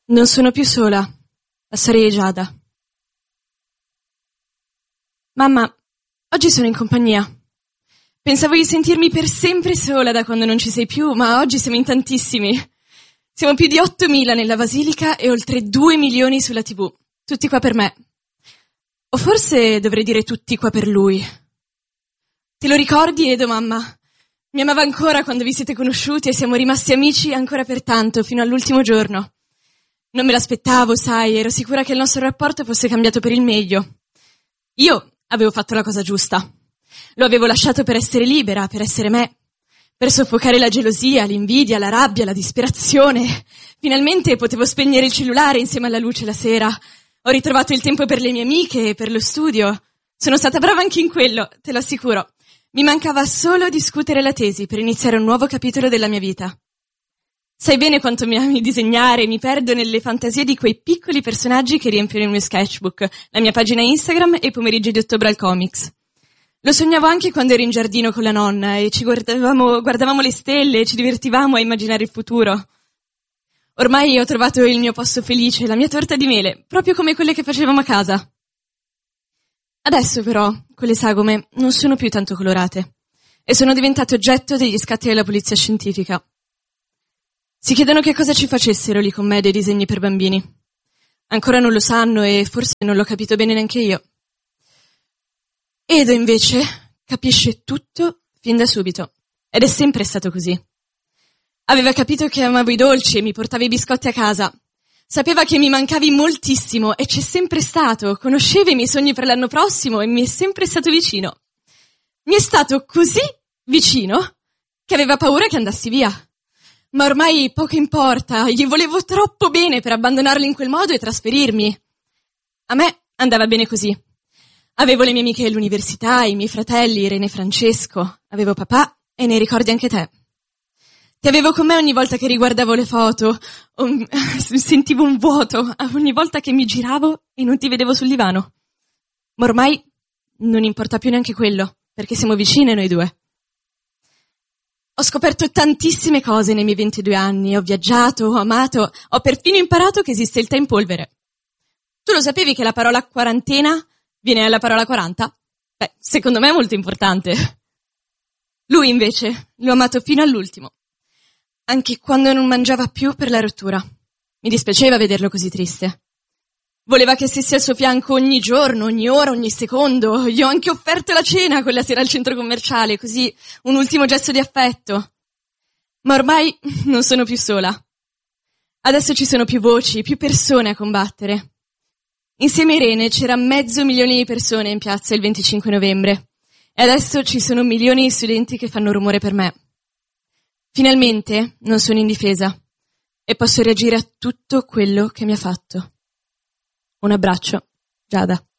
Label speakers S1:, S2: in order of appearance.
S1: Non sono più sola. La storia di Giada. Mamma, oggi sono in compagnia. Pensavo di sentirmi per sempre sola da quando non ci sei più, ma oggi siamo in tantissimi. Siamo più di 8.000 nella Basilica e oltre 2 milioni sulla TV. Tutti qua per me. O forse dovrei dire tutti qua per lui. Te lo ricordi, Edo, mamma? Mi amava ancora quando vi siete conosciuti e siamo rimasti amici ancora per tanto, fino all'ultimo giorno. Non me l'aspettavo, sai, ero sicura che il nostro rapporto fosse cambiato per il meglio. Io avevo fatto la cosa giusta. Lo avevo lasciato per essere libera, per essere me, per soffocare la gelosia, l'invidia, la rabbia, la disperazione. Finalmente potevo spegnere il cellulare insieme alla luce la sera. Ho ritrovato il tempo per le mie amiche e per lo studio. Sono stata brava anche in quello, te lo assicuro. Mi mancava solo discutere la tesi per iniziare un nuovo capitolo della mia vita. Sai bene quanto mi ami disegnare, mi perdo nelle fantasie di quei piccoli personaggi che riempiono il mio sketchbook, la mia pagina Instagram e i pomeriggi di ottobre al comics. Lo sognavo anche quando ero in giardino con la nonna e ci guardavamo le stelle e ci divertivamo a immaginare il futuro. Ormai ho trovato il mio posto felice, la mia torta di mele, proprio come quelle che facevamo a casa. Adesso però, quelle sagome non sono più tanto colorate e sono diventate oggetto degli scatti della polizia scientifica. Si chiedono che cosa ci facessero lì con me dei disegni per bambini. Ancora non lo sanno e forse non l'ho capito bene neanche io. Edo invece capisce tutto fin da subito ed è sempre stato così. Aveva capito che amavo i dolci e mi portava i biscotti a casa. Sapeva che mi mancavi moltissimo e c'è sempre stato. Conosceva i miei sogni per l'anno prossimo e mi è sempre stato vicino. Mi è stato così vicino che aveva paura che andassi via. Ma ormai poco importa, gli volevo troppo bene per abbandonarlo in quel modo e trasferirmi. A me andava bene così. Avevo le mie amiche all'università, i miei fratelli, Irene e Francesco. Avevo papà e ne ricordi anche te. Ti avevo con me ogni volta che riguardavo le foto. Sentivo un vuoto ogni volta che mi giravo e non ti vedevo sul divano. Ma ormai non importa più neanche quello, perché siamo vicine noi due. Ho scoperto tantissime cose nei miei 22 anni, ho viaggiato, ho amato, ho perfino imparato che esiste il tè in polvere. Tu lo sapevi che la parola quarantena viene dalla parola 40? Beh, secondo me è molto importante. Lui invece l'ho amato fino all'ultimo, anche quando non mangiava più per la rottura. Mi dispiaceva vederlo così triste. Voleva che stessi al suo fianco ogni giorno, ogni ora, ogni secondo. Gli ho anche offerto la cena quella sera al centro commerciale, così un ultimo gesto di affetto. Ma ormai non sono più sola. Adesso ci sono più voci, più persone a combattere. Insieme a Irene c'era 500.000 di persone in piazza il 25 novembre. E adesso ci sono milioni di studenti che fanno rumore per me. Finalmente non sono indifesa e posso reagire a tutto quello che mi ha fatto. Un abbraccio, Giada.